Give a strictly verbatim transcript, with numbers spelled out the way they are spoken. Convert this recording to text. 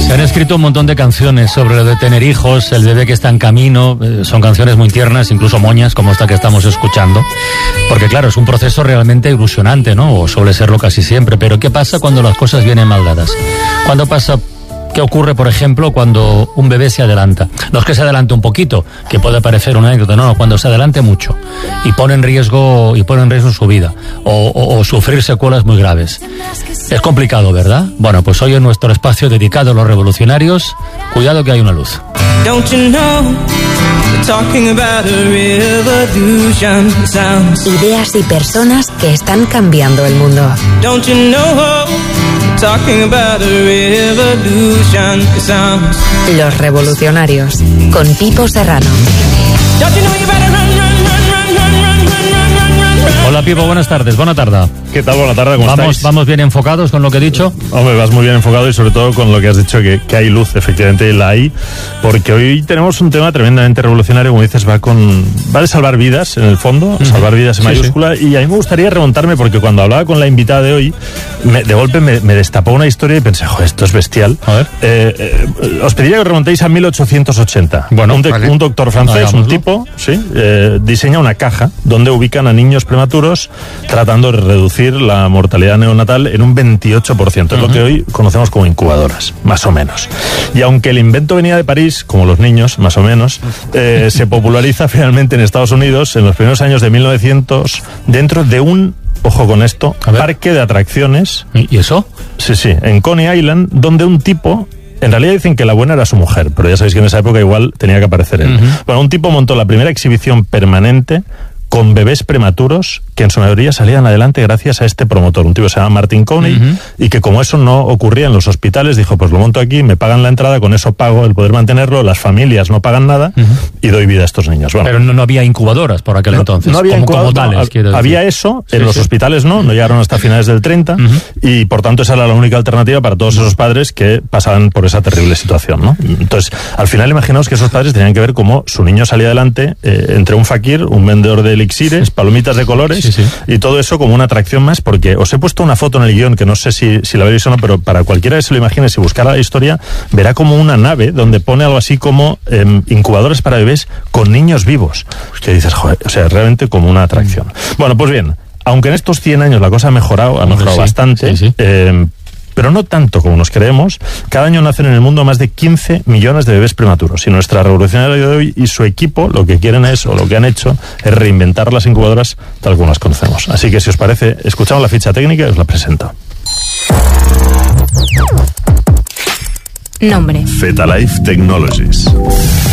Se han escrito un montón de canciones sobre lo de tener hijos, el bebé que está en camino. Son canciones muy tiernas, incluso moñas, como esta que estamos escuchando. Porque claro, es un proceso realmente ilusionante, ¿no? O suele serlo casi siempre. Pero ¿qué pasa cuando las cosas vienen mal dadas? ¿Cuándo pasa? ¿Qué ocurre, por ejemplo, cuando un bebé se adelanta? No es que se adelante un poquito, que puede parecer una anécdota, no, no, cuando se adelante mucho y pone en riesgo, y pone en riesgo su vida o, o, o sufrir secuelas muy graves. Es complicado, ¿verdad? Bueno, pues hoy en nuestro espacio dedicado a los revolucionarios, cuidado que hay una luz. Don't you know, we're talking about a revolution sounds. Ideas y personas que están cambiando el mundo. Don't you know, we're talking about a revolution sounds. Los revolucionarios, con Pipo Serrano. Don't you know you better run, run, run, run, run, run, run, run. Hola Pipo, buenas tardes, buena tarde. ¿Qué tal? Buena tarde, ¿cómo ¿Vamos, estáis? ¿Vamos bien enfocados con lo que he dicho? Hombre, vas muy bien enfocado y sobre todo con lo que has dicho, que, que hay luz, efectivamente la hay, porque hoy tenemos un tema tremendamente revolucionario, como dices, va con va de salvar vidas, en el fondo, uh-huh. salvar vidas en sí, mayúscula, sí. Y a mí me gustaría remontarme, porque cuando hablaba con la invitada de hoy, me, de golpe me, me destapó una historia y pensé, joder, esto es bestial. A ver. Eh, eh, os pediría que remontéis a mil ochocientos ochenta. Bueno, un, de, vale. un doctor francés, Hagámoslo. un tipo, sí, eh, diseña una caja donde ubican a niños prematuros tratando de reducir la mortalidad neonatal en un veintiocho por ciento, es uh-huh. lo que hoy conocemos como incubadoras, más o menos. Y aunque el invento venía de París, como los niños, más o menos, eh, se populariza finalmente en Estados Unidos en los primeros años de mil novecientos dentro de un, ojo con esto, parque de atracciones. ¿Y eso? Sí, sí, en Coney Island, donde un tipo... En realidad dicen que la buena era su mujer, pero ya sabéis que en esa época igual tenía que aparecer él. Uh-huh. Bueno, un tipo montó la primera exhibición permanente con bebés prematuros que en su mayoría salían adelante gracias a este promotor, un tipo que se llama Martin Coney, uh-huh. y que como eso no ocurría en los hospitales, dijo, pues lo monto aquí, me pagan la entrada, con eso pago el poder mantenerlo, las familias no pagan nada, uh-huh. y doy vida a estos niños. Bueno, pero no, no había incubadoras por aquel no, entonces, no había como, incubadoras, como tales, no, quiero decir. Había eso, en sí, los sí. hospitales no, no llegaron hasta finales del treinta, uh-huh. y por tanto esa era la única alternativa para todos esos padres que pasaban por esa terrible situación, ¿no? Entonces, al final imaginaos que esos padres tenían que ver cómo su niño salía adelante eh, entre un fakir, un vendedor de elixires, palomitas de colores, sí, sí. y todo eso como una atracción más, porque os he puesto una foto en el guión que no sé si, si la veréis o no, pero para cualquiera que se lo imagine, si buscara la historia, verá como una nave donde pone algo así como eh, incubadores para bebés con niños vivos. Que dices, joder, o sea, realmente como una atracción. Mm. Bueno, pues bien, aunque en estos cien años la cosa ha mejorado, ha mejorado sí, bastante, sí, sí. Eh, pero no tanto como nos creemos. Cada año nacen en el mundo más de quince millones de bebés prematuros. Y nuestra revolucionaria de hoy y su equipo lo que quieren es, o lo que han hecho, es reinventar las incubadoras tal como las conocemos. Así que si os parece, escuchamos la ficha técnica y os la presento. Nombre: Fetalife Technologies.